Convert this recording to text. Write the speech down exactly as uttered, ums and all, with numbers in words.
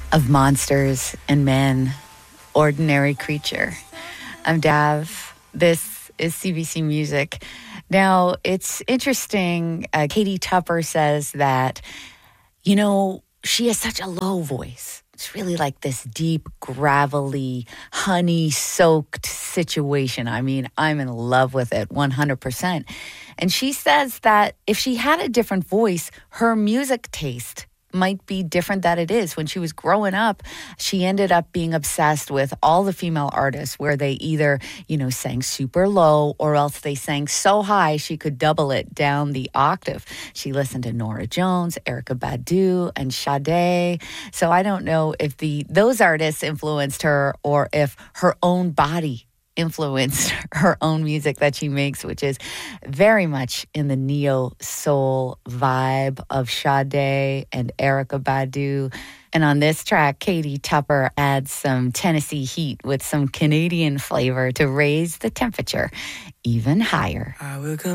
of monsters and men, ordinary creature. I'm Dav. This is C B C Music. Now, it's interesting. Uh, Katie Tupper says that, you know, she has such a low voice. It's really like this deep, gravelly, honey-soaked situation. I mean, I'm in love with it one hundred percent. And she says that if she had a different voice, her music taste might be different than it is. When she was growing up, she ended up being obsessed with all the female artists where they either, you know, sang super low or else they sang so high she could double it down the octave. She listened to Norah Jones, Erykah Badu, and Sade. So I don't know if the those artists influenced her or if her own body influenced her own music that she makes, which is very much in the neo-soul vibe of Sade and Erykah Badu. And on this track, Katie Tupper adds some Tennessee heat with some Canadian flavor to raise the temperature even higher. I will come